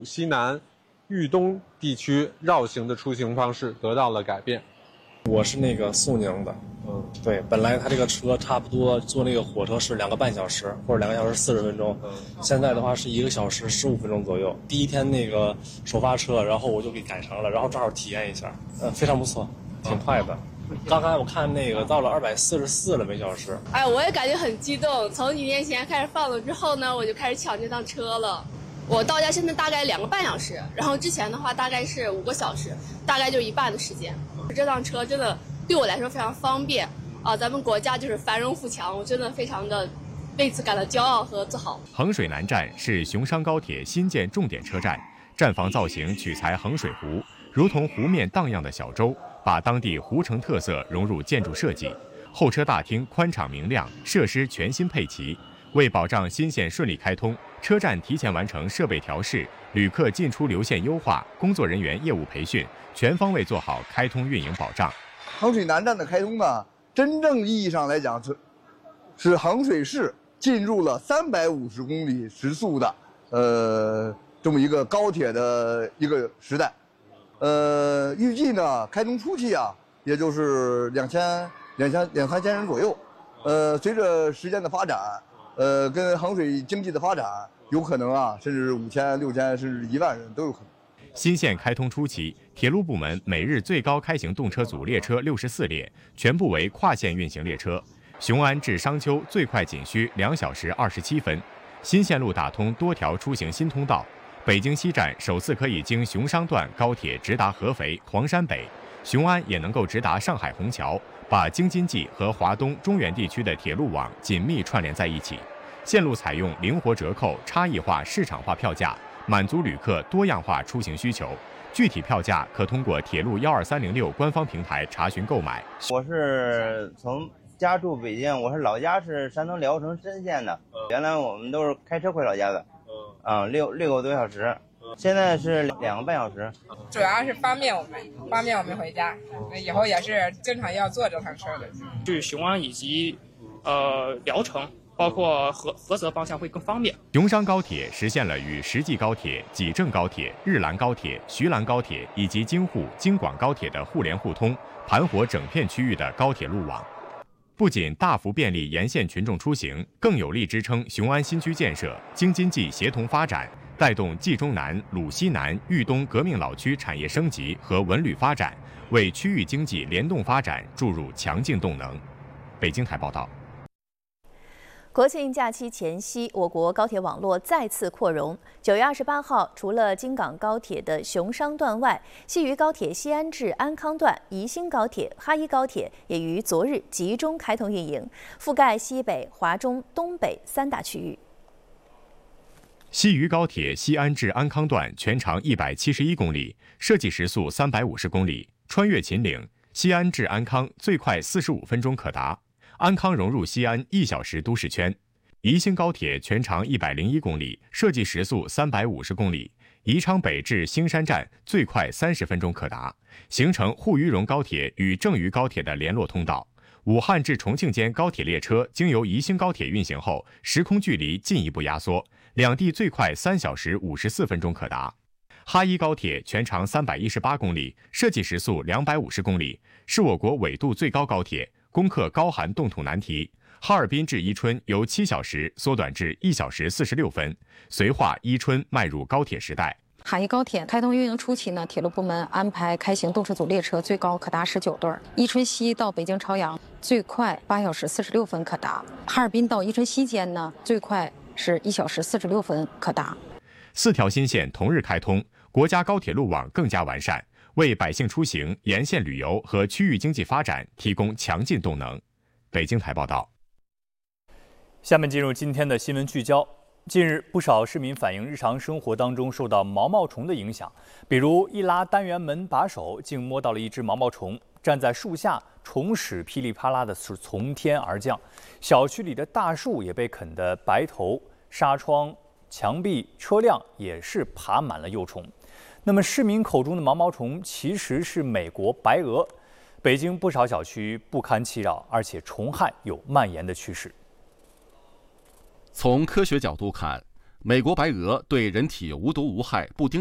西南、豫东地区绕行的出行方式得到了改变。 我是那个肃宁的，对，本来他这个车差不多坐那个火车是2个半小时或者2个小时40分钟，现在的话是1个小时15分钟左右。第一天那个首发车，然后我就给改成了，然后正好体验一下，非常不错，挺快的。刚才我看那个到了244了每小时。 哎，我也感觉很激动。从几年前开始放了之后呢，我就开始抢这趟车了。我到家现在大概2个半小时，然后之前的话大概是5个小时，大概就一半的时间。这趟车真的对我来说非常方便啊！咱们国家就是繁荣富强，我真的非常的为此感到骄傲和自豪。 衡水南站是雄商高铁新建重点车站，站房造型取材衡水湖，如同湖面荡漾的小舟，把当地湖城特色融入建筑设计。候车大厅宽敞明亮，设施全新配齐。为保障新线顺利开通，车站提前完成设备调试、旅客进出流线优化、工作人员业务培训，全方位做好开通运营保障。 衡水南站的开通呢，真正意义上来讲是衡水市进入了350公里时速的这么一个高铁的一个时代。预计呢开通初期啊，也就是2、3千人左右。随着时间的发展，跟衡水经济的发展，有可能啊，甚至5000、6000，甚至1万人都有可能。 新线开通初期，铁路部门每日最高开行动车组列车64列，全部为跨线运行列车。雄安至商丘最快仅需2小时27分。新线路打通多条出行新通道，北京西站首次可以经雄商段高铁直达合肥、黄山北，雄安也能够直达上海虹桥，把京津冀和华东、中原地区的铁路网紧密串联在一起。线路采用灵活折扣、差异化、市场化票价，满足旅客多样化出行需求。具体票价可通过铁路12306官方平台查询购买。 我是从家住北京，我是老家是山东聊城深县的，原来我们都是开车回老家的，6个多小时，现在是2个半小时。 主要是方便我们回家，以后也是经常要坐这趟车的。 去雄安以及聊城，包括菏泽方向会更方便。 雄商高铁实现了与实际高铁、济郑高铁、日兰高铁、徐兰高铁以及京沪、京广高铁的互联互通，盘活整片区域的高铁路网。不仅大幅便利沿线群众出行，更有力支撑雄安新区建设、京津冀协同发展，带动冀中南、鲁西南、豫东革命老区产业升级和文旅发展，为区域经济联动发展注入强劲动能。北京台报道。 国庆假期前夕，我国高铁网络再次扩容。9月28号，除了京港高铁的雄商段外，西渝高铁西安至安康段、宜兴高铁、哈一高铁也于昨日集中开通运营，覆盖西北、华中、东北3大区域。 西渝高铁西安至安康段全长171公里，设计时速350公里，穿越秦岭，西安至安康最快45分钟可达。安康融入西安1小时都市圈。宜兴高铁全长101公里，设计时速350公里，宜昌北至兴山站最快30分钟可达，形成沪渝蓉高铁与郑渝高铁的联络通道。武汉至重庆间高铁列车经由宜兴高铁运行后，时空距离进一步压缩，两地最快3小时54分钟可达。哈一高铁全长318公里，设计时速250公里，是我国纬度最高高铁，攻克高寒冻土难题。哈尔滨至伊春由7小时缩短至1小时46分，绥化、伊春迈入高铁时代。 哈一高铁开通运营初期呢，铁路部门安排开行动车组列车最高可达19对，伊春西到北京朝阳最快8小时46分可达，哈尔滨到伊春西间呢最快是1小时46分可达。 4条新线同日开通，国家高铁路网更加完善，为百姓出行、沿线旅游和区域经济发展提供强劲动能。北京台报道。 下面进入今天的新闻聚焦。近日，不少市民反映日常生活当中受到毛毛虫的影响，比如一拉单元门把手，竟摸到了一只毛毛虫，站在树下，虫屎噼里啪啦的从天而降，小区里的大树也被啃得白头，纱窗、墙壁、车辆也是爬满了幼虫。那么市民口中的毛毛虫其实是美国白蛾。北京不少小区不堪其扰，而且虫害有蔓延的趋势。 从科学角度看， 美国白鹅对人体无毒无害，不叮